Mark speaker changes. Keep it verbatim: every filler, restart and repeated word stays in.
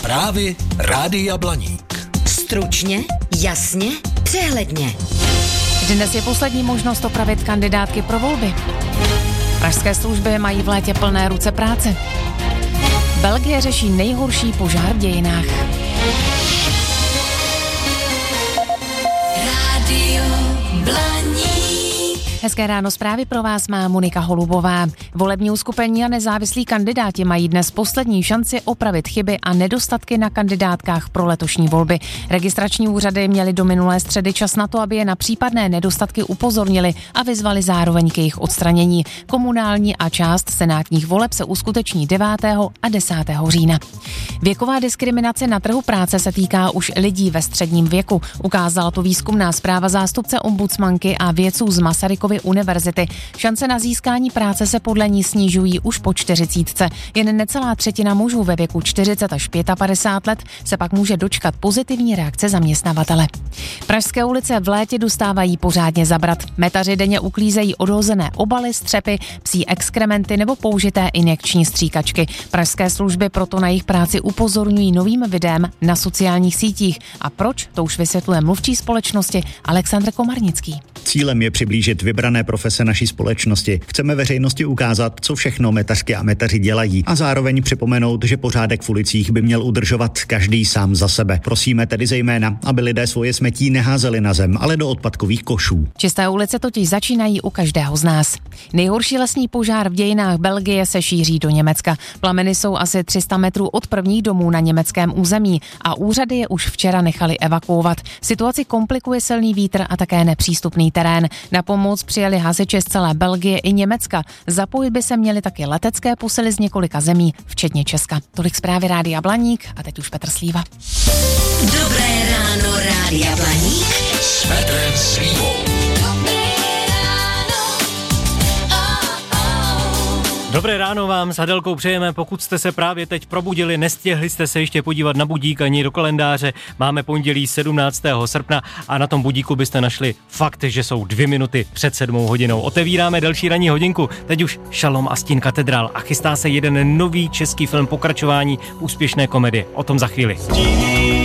Speaker 1: Zprávy Rádia Blaník.
Speaker 2: Stručně, jasně, přehledně.
Speaker 3: Dnes je poslední možnost opravit kandidátky pro volby. Pražské služby mají v létě plné ruce práce. Belgie řeší nejhorší požár v dějinách.
Speaker 2: Rádio Blaník.
Speaker 3: Hezké ráno, zprávy pro vás má Monika Holubová. Volební uskupení a nezávislí kandidáti mají dnes poslední šanci opravit chyby a nedostatky na kandidátkách pro letošní volby. Registrační úřady měly do minulé středy čas na to, aby je na případné nedostatky upozornili a vyzvali zároveň k jejich odstranění. Komunální a část senátních voleb se uskuteční devátého a desátého října. Věková diskriminace na trhu práce se týká už lidí ve středním věku. Ukázala to výzkumná zpráva zástupce ombudsmanky a vědců z Masarykovy univerzity. Šance na získání práce se podle ní snižují už po čtyřicítce. Jen necelá třetina mužů ve věku čtyřicet až padesát pět let se pak může dočkat pozitivní reakce zaměstnavatele. Pražské ulice v létě dostávají pořádně zabrat. Metaři denně uklízejí odhozené obaly, střepy, psí exkrementy nebo použité injekční stříkačky. Pražské služby proto na jejich práci upozorňují novým videem na sociálních sítích. A proč? To už vysvětluje mluvčí společnosti Alexandr Komarnický.
Speaker 4: Cílem je přiblížit vybrané profese naší společnosti. Chceme veřejnosti ukázat, co všechno metařky a metaři dělají a zároveň připomenout, že pořádek v ulicích by měl udržovat každý sám za sebe. Prosíme tedy zejména, aby lidé svoje smetí neházeli na zem, ale do odpadkových košů.
Speaker 3: Čisté ulice totiž začínají u každého z nás. Nejhorší lesní požár v dějinách Belgie se šíří do Německa. Plameny jsou asi tři sta metrů od prvních domů na německém území a úřady je už včera nechali evakuovat. Situaci komplikuje silný vítr a také nepřístupný terén. Na pomoc přijeli hasiči z celé Belgie i Německa. Zapojit by se měly taky letecké posily z několika zemí, včetně Česka. Tolik zprávy Rádia Blaník a teď už Petr Slíva.
Speaker 2: Dobré ráno, Rádia Blaník.
Speaker 1: S Petrem Slívou.
Speaker 5: Dobré ráno vám s Adelkou přejeme, pokud jste se právě teď probudili, nestihli jste se ještě podívat na budík ani do kalendáře, máme pondělí sedmnáctého srpna a na tom budíku byste našli fakt, že jsou dvě minuty před sedmou hodinou. Otevíráme další ranní hodinku, teď už Šalom a stín katedrál a chystá se jeden nový český film pokračování úspěšné komedie, o tom za chvíli.